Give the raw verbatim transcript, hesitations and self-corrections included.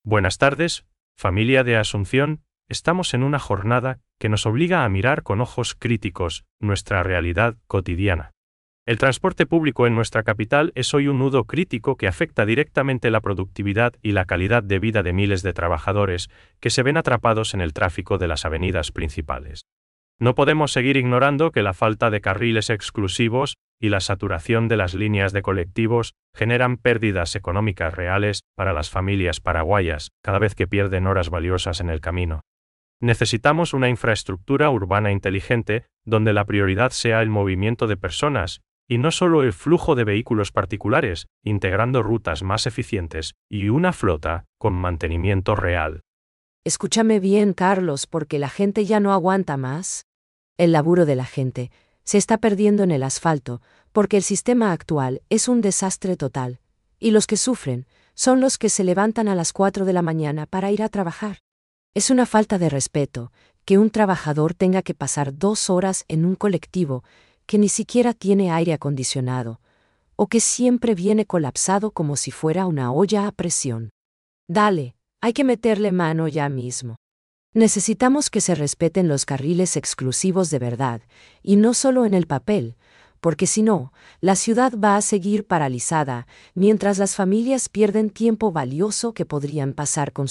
Buenas tardes, familia de Asunción. Estamos en una jornada que nos obliga a mirar con ojos críticos nuestra realidad cotidiana. El transporte público en nuestra capital es hoy un nudo crítico que afecta directamente la productividad y la calidad de vida de miles de trabajadores que se ven atrapados en el tráfico de las avenidas principales. No podemos seguir ignorando que la falta de carriles exclusivos y la saturación de las líneas de colectivos generan pérdidas económicas reales para las familias paraguayas cada vez que pierden horas valiosas en el camino. Necesitamos una infraestructura urbana inteligente donde la prioridad sea el movimiento de personas y no solo el flujo de vehículos particulares, integrando rutas más eficientes y una flota con mantenimiento real. Escúchame bien, Carlos, porque la gente ya no aguanta más. El laburo de la gente se está perdiendo en el asfalto, porque el sistema actual es un desastre total, y los que sufren son los que se levantan a las cuatro de la mañana para ir a trabajar. Es una falta de respeto que un trabajador tenga que pasar dos horas en un colectivo que ni siquiera tiene aire acondicionado, o que siempre viene colapsado como si fuera una olla a presión. Dale, hay que meterle mano ya mismo. Necesitamos que se respeten los carriles exclusivos de verdad, y no solo en el papel, porque si no, la ciudad va a seguir paralizada, mientras las familias pierden tiempo valioso que podrían pasar con